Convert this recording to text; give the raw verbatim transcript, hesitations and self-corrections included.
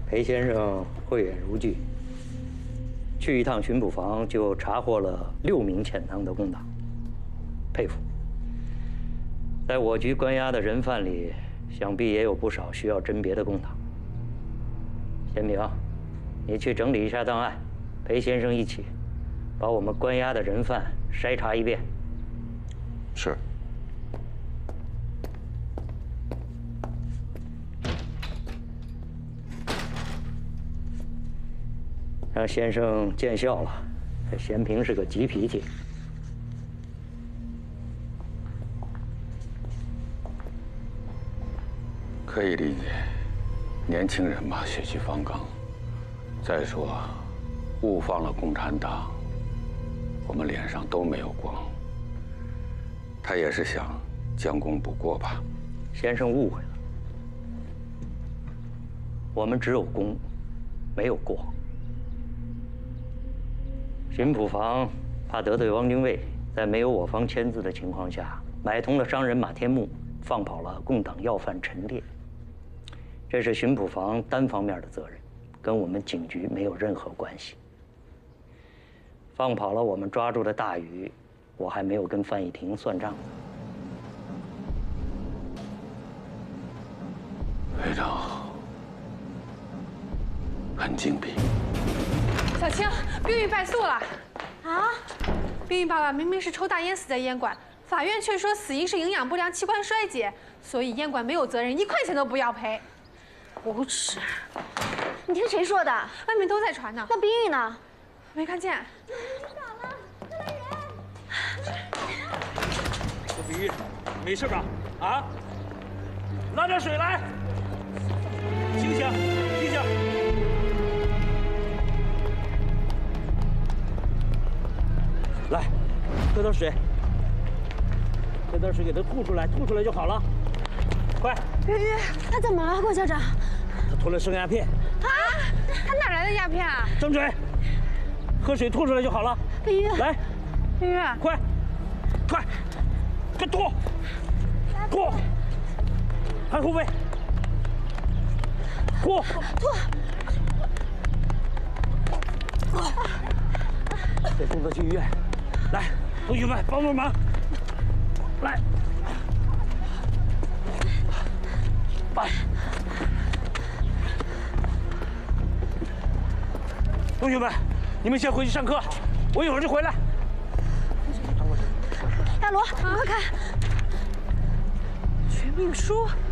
裴先生慧眼如炬，去一趟巡捕房就查获了六名潜藏的共党，佩服。在我局关押的人犯里，想必也有不少需要甄别的共党。贤明，你去整理一下档案，裴先生一起把我们关押的人犯筛查一遍。 是。 让先生见笑了，这贤平是个急脾气。 可以理解，年轻人嘛，血气方刚。再说，误放了共产党，我们脸上都没有光。他也是想将功补过吧？ 先生误会了，我们只有功，没有过。 巡捕房怕得罪汪精卫，在没有我方签字的情况下，买通了商人马天木，放跑了共党要犯陈烈。这是巡捕房单方面的责任，跟我们警局没有任何关系。放跑了我们抓住的大鱼，我还没有跟范逸廷算账呢。 非常好，很精辟。 小青，冰玉败诉了。啊？冰玉爸爸明明是抽大烟死在烟馆，法院却说死因是营养不良、器官衰竭，所以烟馆没有责任，一块钱都不要赔。无耻！ 你听谁说的？ 外面都在传呢。 那冰玉呢？ 没看见。 小冰玉，没事吧？啊？拿点水来。醒醒，醒醒！ 来，喝点水，喝点水给他吐出来，吐出来就好了。快！ 冰玉，他怎么了，郭校长？ 他吞了生鸦片。 啊？他哪来的鸦片啊？ 张嘴，喝水吐出来就好了。 冰玉， 来， 冰玉， 快，快，快吐，吐，还后背，吐， 吐， 得送他去医院。 来，同学们帮帮忙！来，来，同学们，你们先回去上课，我一会儿就回来。 大罗，你快看， 绝命书。